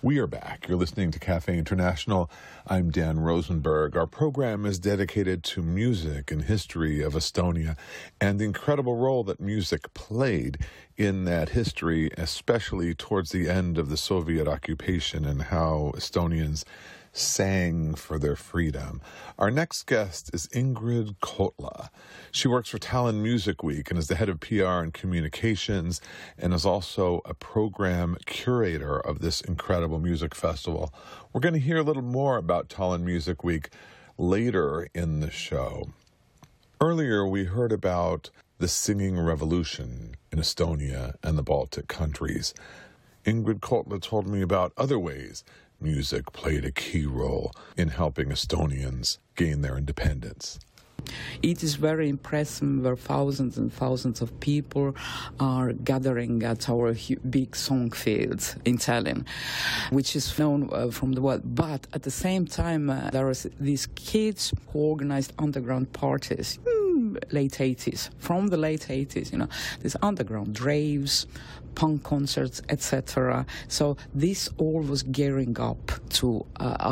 We are back. You're listening to Cafe International. I'm Dan Rosenberg. Our program is dedicated to music and history of Estonia and the incredible role that music played in that history, especially towards the end of the Soviet occupation and how Estonians sang for their freedom. Our next guest is Ingrid Kotla. She works for Tallinn Music Week and is the head of PR and communications and is also a program curator of this incredible music festival. We're going to hear a little more about Tallinn Music Week later in the show. Earlier, we heard about the singing revolution in Estonia and the Baltic countries. Ingrid Kotla told me about other ways music played a key role in helping Estonians gain their independence. It is very impressive where thousands and thousands of people are gathering at our big song fields in Tallinn, which is known from the world. But at the same time, there are these kids who organized underground parties, late 80s, from the late 80s, these underground raves, punk concerts, etc. So this all was gearing up to